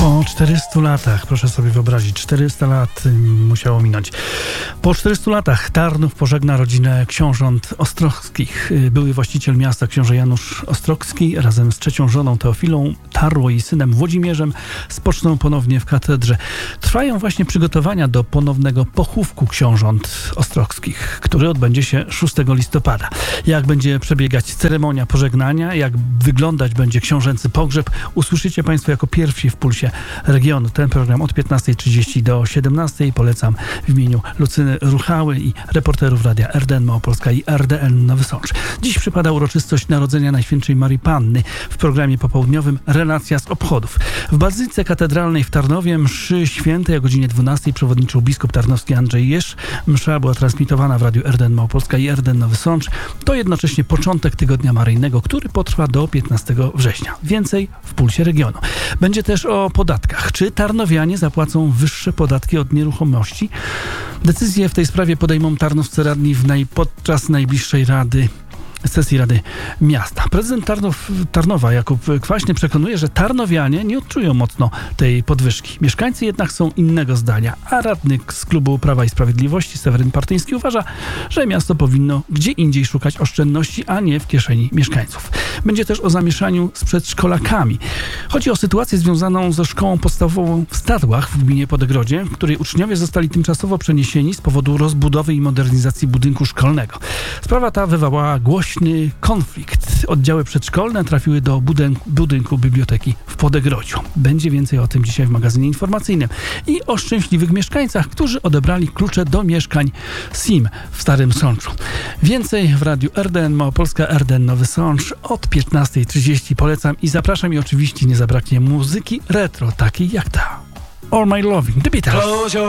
Po 400 latach, proszę sobie wyobrazić, 400 lat musiało minąć. Po 400 latach Tarnów pożegna rodzinę książąt Ostrowskich. Były właściciel miasta, książę Janusz Ostrowski, razem z trzecią żoną Teofilą, Tarło i synem Włodzimierzem spoczną ponownie w katedrze. Trwają właśnie przygotowania do ponownego pochówku książąt Ostrowskich, który odbędzie się 6 listopada. Jak będzie przebiegać ceremonia pożegnania, jak wyglądać będzie książęcy pogrzeb, usłyszycie Państwo jako pierwsi w Pulsie Regionu. Ten program od 15:30 do 17:00 polecam w imieniu Lucyny Ruchały i reporterów Radia RDN Małopolska i RDN Nowy Sącz. Dziś przypada uroczystość narodzenia Najświętszej Marii Panny. W programie popołudniowym relacja z obchodów. W Bazylice Katedralnej w Tarnowie mszy świętej o godzinie 12:00 przewodniczył biskup tarnowski Andrzej Jeż. Msza była transmitowana w Radiu RDN Małopolska i RDN Nowy Sącz. To jednocześnie początek Tygodnia Maryjnego, który potrwa do 15 września. Więcej w Pulsie Regionu. Będzie też o podatkach. Czy tarnowianie zapłacą wyższe podatki od nieruchomości? Decyzję w tej sprawie podejmą tarnowscy radni podczas najbliższej sesji Rady Miasta. Prezydent Tarnowa Jakub Kwaśny przekonuje, że tarnowianie nie odczują mocno tej podwyżki. Mieszkańcy jednak są innego zdania, a radny z klubu Prawa i Sprawiedliwości Seweryn Partyński uważa, że miasto powinno gdzie indziej szukać oszczędności, a nie w kieszeni mieszkańców. Będzie też o zamieszaniu z przedszkolakami. Chodzi o sytuację związaną ze szkołą podstawową w Stadłach w gminie Podegrodzie, w której uczniowie zostali tymczasowo przeniesieni z powodu rozbudowy i modernizacji budynku szkolnego. Sprawa ta wywołała głośny konflikt. Oddziały przedszkolne trafiły do budynku biblioteki w Podegrodziu. Będzie więcej o tym dzisiaj w magazynie informacyjnym i o szczęśliwych mieszkańcach, którzy odebrali klucze do mieszkań SIM w Starym Sączu. Więcej w Radiu RDN Małopolska, RDN Nowy Sącz od 15:30 polecam i zapraszam, i oczywiście nie zabraknie muzyki retro, takiej jak ta All My Loving, The Beatles.